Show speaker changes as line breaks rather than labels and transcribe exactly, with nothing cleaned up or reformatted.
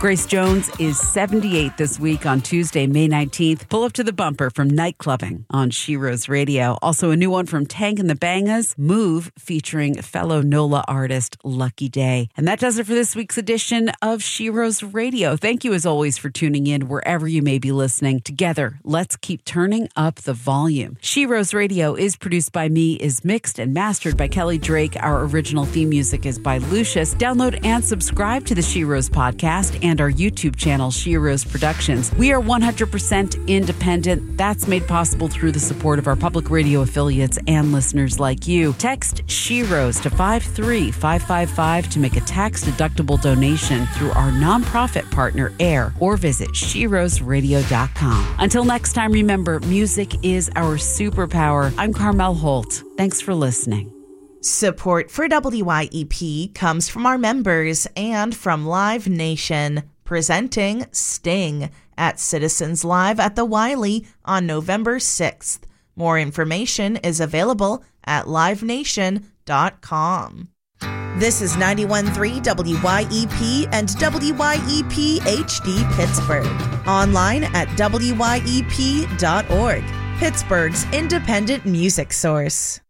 Grace Jones is seventy-eight this week on Tuesday, May nineteenth. Pull up to the bumper from Nightclubbing on She-Rose Radio. Also a new one from Tank and the Bangas, Move, featuring fellow NOLA artist Lucky Day. And that does it for this week's edition of She-Rose Radio. Thank you as always for tuning in wherever you may be listening. Together, let's keep turning up the volume. She-Rose Radio is produced by me, is mixed and mastered by Kelly Drake. Our original theme music is by Lucius. Download and subscribe to the She-Rose podcast and our YouTube channel, She-Rose Productions. We are one hundred percent independent. That's made possible through the support of our public radio affiliates and listeners like you. Text She-Rose to five three five five five to make a tax-deductible donation through our nonprofit partner, AIR, or visit she rose radio dot com. Until next time, remember, music is our superpower. I'm Carmel Holt. Thanks for listening.
Support for W Y E P comes from our members and from Live Nation, presenting Sting at Citizens Live at the Wiley on November sixth. More information is available at live nation dot com. This is ninety-one point three W Y E P and W Y E P H D Pittsburgh. Online at W Y E P dot org, Pittsburgh's independent music source.